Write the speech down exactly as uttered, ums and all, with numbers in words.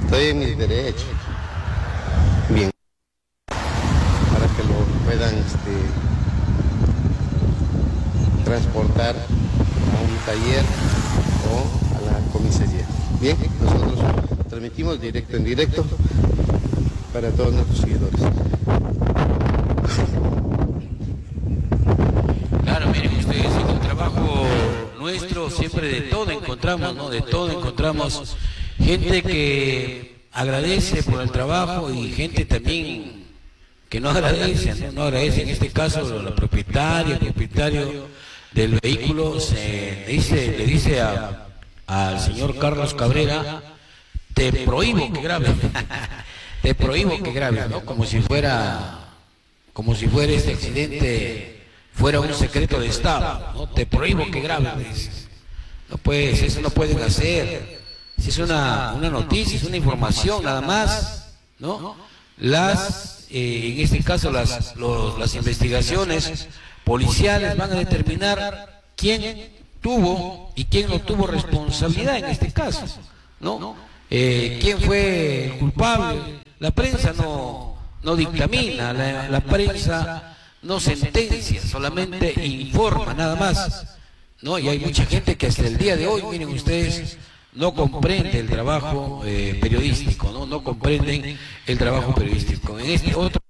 Estoy en mis derechos. Bien. Para que lo puedan este, transportar a un taller o a la comisaría. Bien, nosotros transmitimos directo en directo para todos nuestros seguidores. Claro, miren ustedes, en el trabajo nuestro siempre de todo encontramos, ¿no? De todo encontramos gente que agradece por el trabajo y gente también que no agradece, no, no agradece. En este caso, la propietaria, el propietario del vehículo se dice, le dice a, al señor Carlos Cabrera: te prohíbo que grabes, te prohíbo que grabes, ¿no? Como si fuera, como si fuera este accidente fuera un secreto de Estado, ¿no? Te prohíbo que grabes. No, pues, eso no pueden hacer. Si es una, una noticia, es una información nada más, ¿no? Las, eh, en este caso, las, los, las investigaciones policiales van a determinar quién tuvo y quién no tuvo responsabilidad en este caso, ¿no? Eh, quién fue el culpable. La prensa no, no dictamina, la, la prensa no sentencia, solamente informa nada más, ¿no? Y hay mucha gente que hasta el día de hoy, miren ustedes, no comprende el trabajo eh, periodístico, ¿no? No comprenden el trabajo periodístico. En este otro